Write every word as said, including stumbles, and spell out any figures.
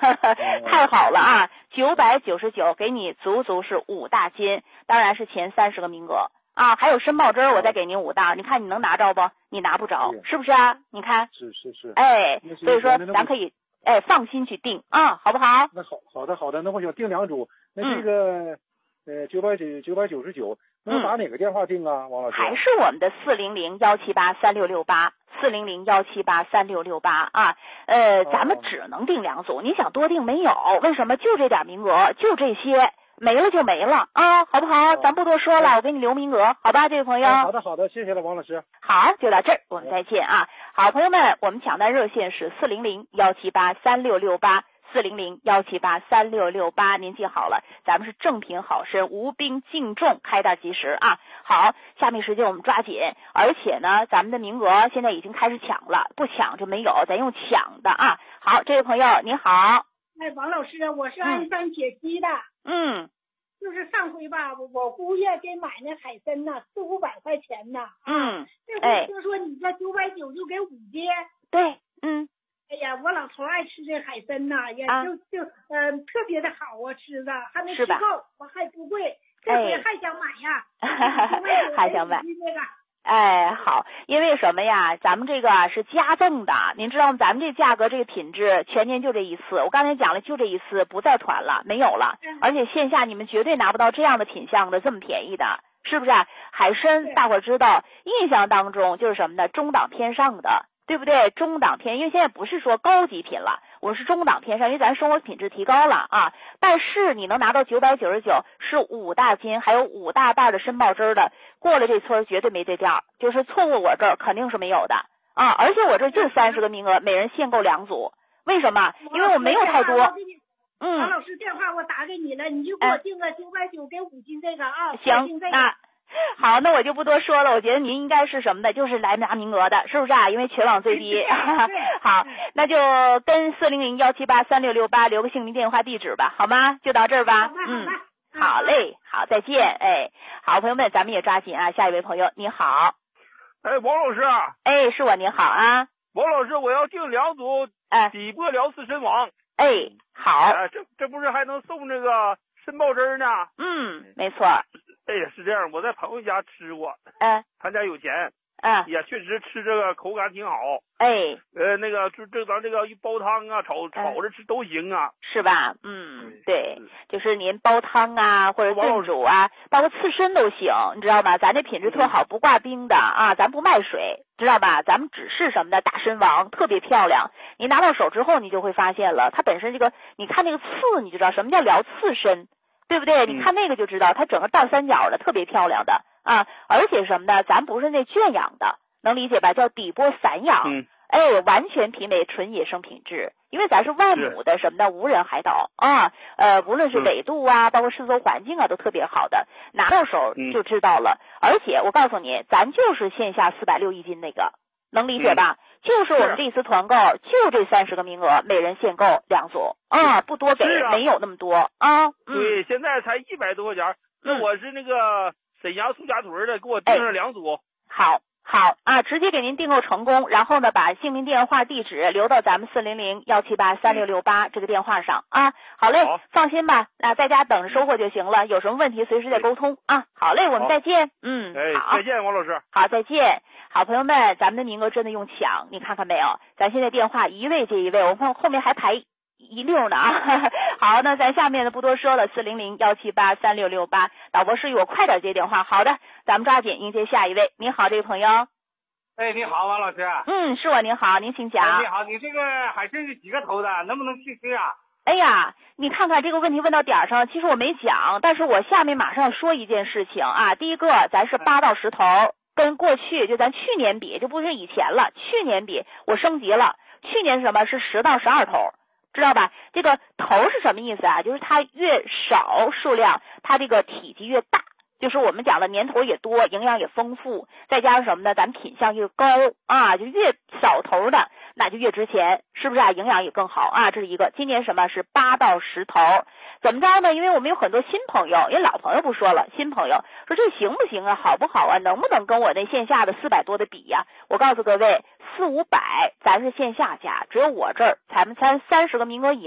太好了啊！九百九十九，给你足足是五大金，当然是前三十个名额啊。还有申报针，我再给您五大，你看你能拿着不？你拿不着，是不是啊？你看， 是是是， 哎，所以说咱可以哎放心去订啊，好不好？ 那好好的好的，那我想订两组，那这个、嗯、呃九百九九百九十九，能打哪个电话订啊，王老师？ 还是我们的四零零幺七八三六六八。四零零幺七八三六六八啊，呃，咱们只能订两组，你想多订没有？为什么？就这点名额，就这些，没了就没了啊，好不好？咱不多说了，我给你留名额，好吧，这位朋友。 好的好的，谢谢了，王老师。 好，就到这儿，我们再见啊！好，朋友们，我们抢单热线是四零零幺七八三六六八。四零零幺七八三六六八，您记好了，咱们是正品好参，无冰净重，开袋即食啊！好，下面时间我们抓紧，而且呢，咱们的名额现在已经开始抢了，不抢就没有，咱用抢的啊！好，这位朋友你好， 哎，王老师，我是鞍山铁西的， 嗯， 就是上回吧，我我姑爷给买那海参呐，四五百块钱呢， 嗯， 这回听说你这九百九就给五斤， 对，嗯。 哎呀，我老头爱吃这海参呐，也就、啊、就嗯、呃、特别的好啊，吃的还没吃够，我还不贵，这回还想买呀， 哎、还想买。 那个哎，好，因为什么呀？咱们这个是加赠的，您知道吗？咱们这价格这个品质，全年就这一次。我刚才讲了，就这一次，不再团了，没有了。而且线下你们绝对拿不到这样的品相的，这么便宜的，是不是、啊？海参大伙儿知道，印象当中就是什么呢？中档偏上的。对不对？中档偏，因为现在不是说高级品了，我是中档偏上，因为咱生活品质提高了啊。但是你能拿到九百九十九，是五大斤，还有五大袋的申报针的，过了这村绝对没这调，就是错过我这儿肯定是没有的啊。而且我这就三十个名额，每人限购两组。为什么？因为我没有太多。 嗯，王老师电话我打给你了，你就给我订个九百九给五斤这个啊。 行，那。好，那我就不多说了。我觉得您应该是什么的，就是来拿名额的，是不是啊？因为全网最低。好，那就跟四零零幺七八三六六八留个姓名、电话、地址吧，好吗？就到这儿吧。嗯，好嘞，好，再见。哎，好，朋友们，咱们也抓紧啊。下一位朋友，你好。 哎，王老师。 哎，是我，你好啊。 王老师，我要订两组。 哎， 底波辽四参王。 哎，好。 哎，这这不是还能送这个申报针呢？ 嗯，没错。 哎呀，是这样，我在朋友家吃过， 嗯， 他家有钱， 嗯， 也确实吃这个口感挺好， 哎， 呃，那个就这咱这个煲汤啊，炒炒着吃都行啊， 是吧？嗯，对，就是您煲汤啊，或者炖煮啊，包括刺身都行，你知道吗？咱这品质特好，不挂冰的啊，咱不卖水，知道吧？咱们只是什么的大参王，特别漂亮。你拿到手之后，你就会发现了，它本身这个，你看那个刺，你就知道什么叫辽刺参。对不对？你看那个就知道，它整个倒三角的，特别漂亮的啊！而且什么呢？咱不是那圈养的，能理解吧？叫底波散养， 嗯、 哎，完全媲美纯野生品质。因为咱是外母的什么的无人海岛啊，呃，无论是纬度啊，包括湿搜环境啊，都特别好的，拿到手就知道了。嗯、而且我告诉你，咱就是线下四百六一斤那个，能理解吧？嗯就是我们这次团购，就这三十个名额，每人限购两组啊，不多给， 啊、 没有那么多啊。嗯、 对，现在才一百多块钱。那我是那个沈阳苏家屯的，给我订上两组。 哎、好，好啊，直接给您订购成功，然后呢，把姓名、电话、地址留到咱们四零零幺七八三六六八这个电话上啊。好嘞， 好放心吧，那、啊、在家等着收货就行了，有什么问题随时再沟通啊。好嘞，我们再见。嗯， 哎， 好， 再见，王老师。 好，再见。好，朋友们，咱们的名额真的用抢，你看看没有？咱现在电话一位接一位，我看后面还排一溜呢啊。好，那咱下面呢不多说了，四零零幺七八三六六八，导播示意我快点接电话。好的，咱们抓紧迎接下一位。您好，这位朋友。 哎，你好，王老师。 嗯，是我，您好，您请讲。 哎，你好，你这个海参是几个头的？能不能去吃啊？ 哎呀，你看看这个问题问到点上，其实我没讲，但是我下面马上要说一件事情啊。第一个，咱是八到十头。跟过去就咱去年比，就不是以前了。去年比我升级了，去年是什么？是十到十二头，知道吧？这个头是什么意思啊？就是它越少数量，它这个体积越大，就是我们讲的年头也多，营养也丰富，再加上什么呢？咱品相越高啊，就越小头的那就越值钱，是不是啊？营养也更好啊，这是一个。今年什么是八到十头？怎么着呢？因为我们有很多新朋友，因为老朋友不说了，新朋友说这行不行啊？好不好啊？能不能跟我那线下的四百多的比呀、啊？我告诉各位，四五百咱是线下价，只有我这儿咱们才三十个名额以